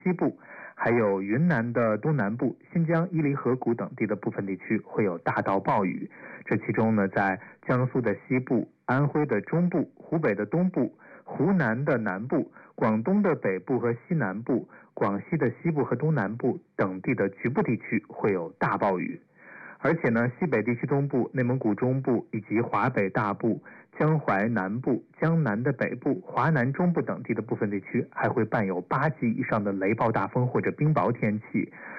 西部，还有云南的东南部、新疆伊犁河谷等地的部分地区会有大到暴雨。这其中呢，在江苏的西部、安徽的中部、湖北的东部、湖南的南部、广东的北部和西南部、广西的西部和东南部等地的局部地区会有大暴雨。而且呢，西北地区东部、内蒙古中部以及华北大部、江淮南部、江南的北部、华南中部等地的部分地区还会伴有8级以上的雷暴大风或者冰雹天气。